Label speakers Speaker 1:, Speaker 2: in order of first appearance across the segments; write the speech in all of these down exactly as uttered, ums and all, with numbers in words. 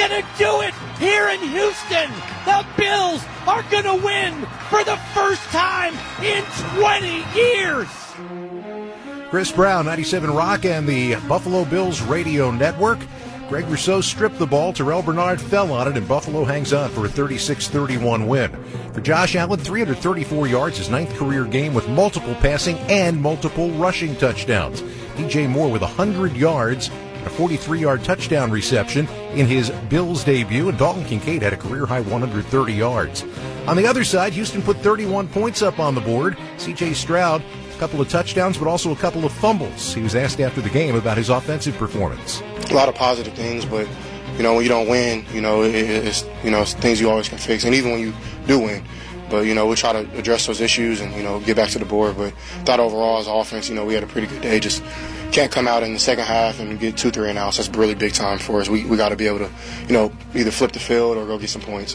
Speaker 1: gonna do it here in Houston. The Bills are gonna win for the first time in twenty years.
Speaker 2: Chris Brown, ninety-seven Rock and the Buffalo Bills Radio Network. Greg Rousseau stripped the ball. Terrell Bernard fell on it, and Buffalo hangs on for a thirty-six thirty-one win. For Josh Allen, three hundred thirty-four yards, his ninth career game with multiple passing and multiple rushing touchdowns. D J Moore with one hundred yards, a forty-three-yard touchdown reception in his Bills debut, and Dalton Kincaid had a career-high one hundred thirty yards. On the other side, Houston put thirty-one points up on the board. C J Stroud, a couple of touchdowns, but also a couple of fumbles. He was asked after the game about his offensive performance.
Speaker 3: A lot of positive things, but, you know, when you don't win, you know, it, it's, you know, it's things you always can fix. And even when you do win, but, you know, we'll try to address those issues and, you know, get back to the board. But I thought overall as an offense, you know, we had a pretty good day. Just can't come out in the second half and get two, three and outs. That's really big time for us. We we got to be able to, you know, either flip the field or go get some points.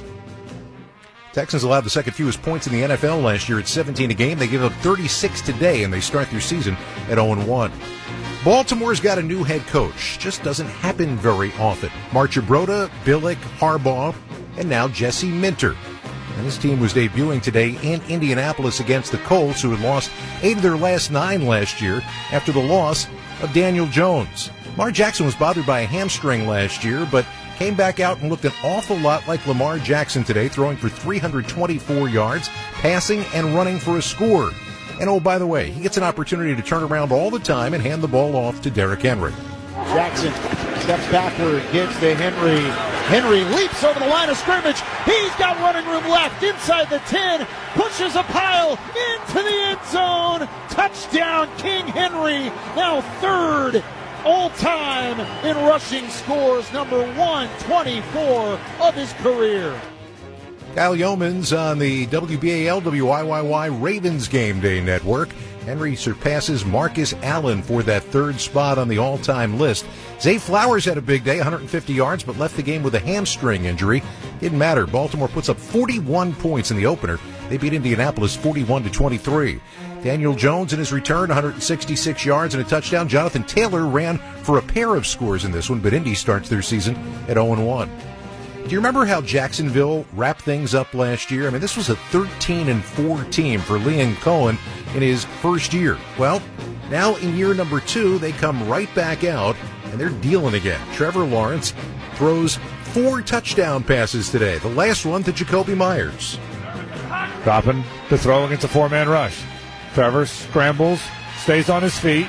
Speaker 2: Texans allowed the second fewest points in the N F L last year at seventeen a game. They give up thirty-six today, and they start their season at oh and one. Baltimore's got a new head coach. Just doesn't happen very often. Marchibroda, Billick, Harbaugh, and now Jesse Minter. And this team was debuting today in Indianapolis against the Colts, who had lost eight of their last nine last year after the loss of Daniel Jones. Lamar Jackson was bothered by a hamstring last year, but came back out and looked an awful lot like Lamar Jackson today, throwing for three hundred twenty-four yards, passing and running for a score. And oh, by the way, he gets an opportunity to turn around all the time and hand the ball off to Derrick Henry.
Speaker 4: Jackson steps backward, gets to Henry. Henry leaps over the line of scrimmage. He's got running room left inside the ten. Pushes a pile into the end zone. Touchdown, King Henry. Now third all-time in rushing scores, number one twenty-four of his career.
Speaker 2: Kyle Yeomans on the W B A L W I Y Y Ravens Game Day Network. Henry surpasses Marcus Allen for that third spot on the all-time list. Zay Flowers had a big day, one hundred fifty yards, but left the game with a hamstring injury. Didn't matter. Baltimore puts up forty-one points in the opener. They beat Indianapolis forty-one to twenty-three. Daniel Jones in his return, one hundred sixty-six yards and a touchdown. Jonathan Taylor ran for a pair of scores in this one, but Indy starts their season at oh and one. Do you remember how Jacksonville wrapped things up last year? I mean, this was a thirteen and four team for Liam Cohen in his first year. Well, now in year number two, they come right back out, and they're dealing again. Trevor Lawrence throws four touchdown passes today, the last one to Jacoby Myers.
Speaker 5: Dropping to throw against a four-man rush. Trevor scrambles, stays on his feet,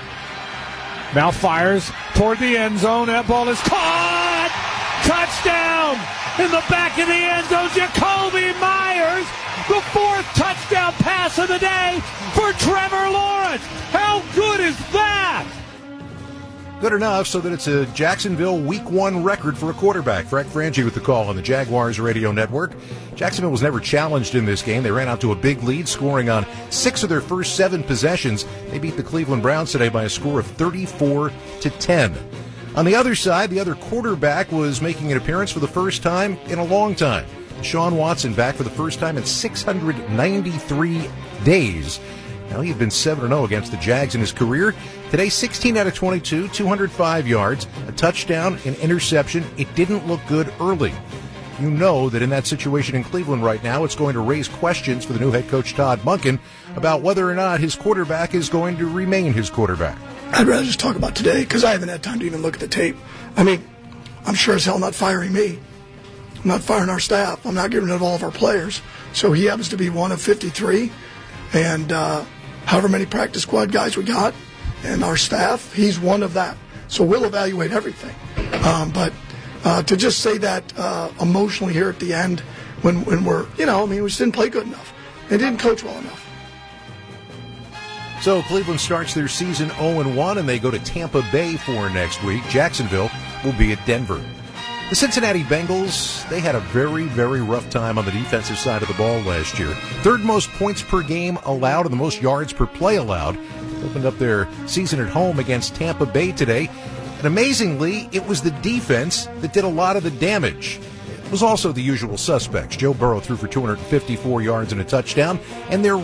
Speaker 5: now fires toward the end zone. That ball is caught! Touchdown! In the back of the end zone, Jacoby Myers, the fourth touchdown pass of the day for Trevor Lawrence. How good is that?
Speaker 2: Good enough so that it's a Jacksonville week one record for a quarterback. Frank Frangie with the call on the Jaguars Radio Network. Jacksonville was never challenged in this game. They ran out to a big lead, scoring on six of their first seven possessions. They beat the Cleveland Browns today by a score of thirty-four to ten. On the other side, the other quarterback was making an appearance for the first time in a long time. Sean Watson back for the first time in six hundred ninety-three days. Now, he had been seven and oh against the Jags in his career. Today, sixteen out of twenty-two, two hundred five yards, a touchdown, an interception. It didn't look good early. You know that in that situation in Cleveland right now, it's going to raise questions for the new head coach, Todd Monken, about whether or not his quarterback is going to remain his quarterback.
Speaker 6: I'd rather just talk about today because I haven't had time to even look at the tape. I mean, I'm sure as hell not firing me. I'm not firing our staff. I'm not getting rid of all of our players. So he happens to be one of fifty-three. And uh, however many practice squad guys we got and our staff, he's one of that. So we'll evaluate everything. Um, but uh, to just say that uh, emotionally here at the end when, when we're, you know, I mean, we just didn't play good enough. They didn't coach well enough.
Speaker 2: So Cleveland starts their season oh and one, and they go to Tampa Bay for next week. Jacksonville will be at Denver. The Cincinnati Bengals, they had a very, very rough time on the defensive side of the ball last year. Third most points per game allowed and the most yards per play allowed. Opened up their season at home against Tampa Bay today. And amazingly, it was the defense that did a lot of the damage. It was also the usual suspects. Joe Burrow threw for two hundred fifty-four yards and a touchdown, and their